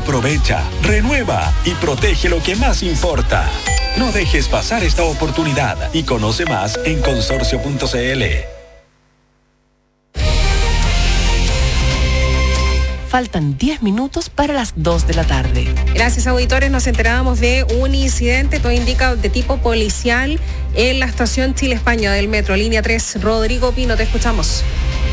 Aprovecha, renueva y protege lo que más importa. No dejes pasar esta oportunidad y conoce más en consorcio.cl. Faltan 10 minutos para las 2 de la tarde. Gracias, auditores. Nos enterábamos de un incidente, todo indica de tipo policial, en la estación Chile-España del metro, línea 3. Rodrigo Pino, te escuchamos.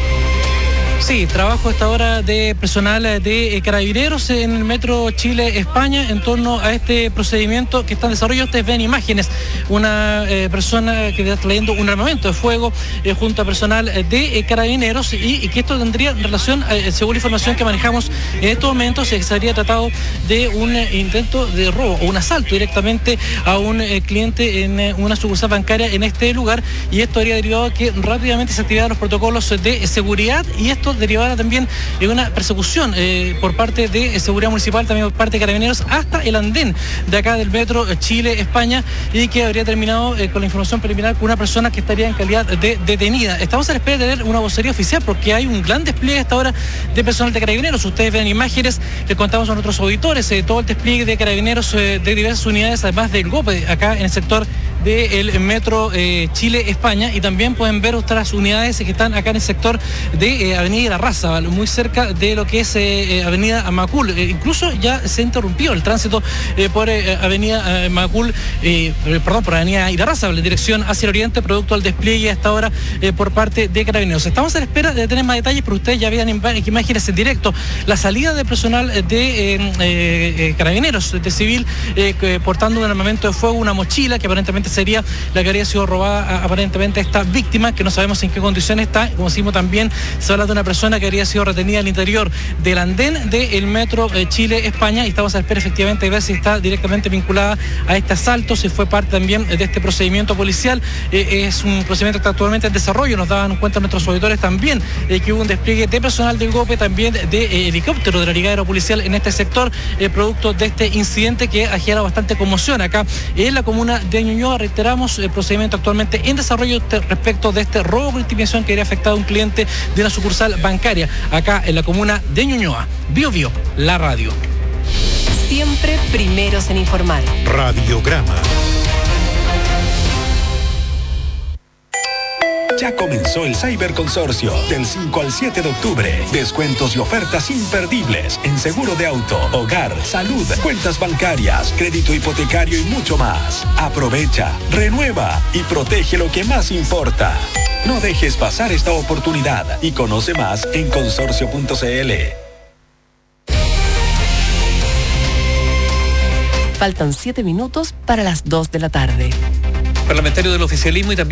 Sí, trabajo a esta hora de personal de Carabineros en el metro Chile-España en torno a este procedimiento que está en desarrollo. Ustedes ven imágenes, una persona que está trayendo un armamento de fuego junto a personal de Carabineros y que esto tendría relación, según la información que manejamos en estos momentos, se habría tratado de un intento de robo o un asalto directamente a un cliente en una sucursal bancaria en este lugar, y esto habría derivado a que rápidamente se activaran los protocolos de seguridad, y esto derivara también de una persecución por parte de seguridad municipal, también por parte de Carabineros, hasta el andén de acá del metro Chile-España, y que habría terminado con la información preliminar con una persona que estaría en calidad de detenida. Estamos a la espera de tener una vocería oficial porque hay un gran despliegue hasta ahora de personal de Carabineros. Ustedes ven imágenes, les contamos a nuestros auditores todo el despliegue de Carabineros de diversas unidades, además del GOPE, acá en el sector del metro Chile-España, y también pueden ver otras unidades que están acá en el sector de Avenida Irarrázaval, muy cerca de lo que es Avenida Macul. Incluso ya se interrumpió el tránsito por Avenida Macul, por Avenida Irarrázaval, en dirección hacia el oriente, producto del despliegue hasta ahora por parte de Carabineros. Estamos a la espera de tener más detalles, pero ustedes ya vean imágenes en directo, la salida de personal de Carabineros, de civil, portando un armamento de fuego, una mochila que aparentemente sería la que habría sido robada aparentemente a esta víctima, que no sabemos en qué condiciones está. Como decimos, también se habla de una persona que habría sido retenida al interior del andén del metro Chile-España, y estamos a la espera efectivamente de ver si está directamente vinculada a este asalto, si fue parte también de este procedimiento policial. Es un procedimiento que está actualmente en desarrollo. Nos daban cuenta nuestros auditores también que hubo un despliegue de personal del GOPE, también de helicóptero de la Brigada Aeropolicial en este sector, producto de este incidente que ha generado bastante conmoción acá en la comuna de Ñuñoa. Reiteramos, el procedimiento actualmente en desarrollo respecto de este robo con intimidación que habría afectado a un cliente de una sucursal bancaria acá en la comuna de Ñuñoa. Bio Bio, la radio. Siempre primeros en informar. Radiograma. Ya comenzó el Cyberconsorcio del 5 al 7 de octubre. Descuentos y ofertas imperdibles en seguro de auto, hogar, salud, cuentas bancarias, crédito hipotecario y mucho más. Aprovecha, renueva y protege lo que más importa. No dejes pasar esta oportunidad y conoce más en consorcio.cl. Faltan 7 minutos para las 2 de la tarde. Parlamentario del oficialismo y también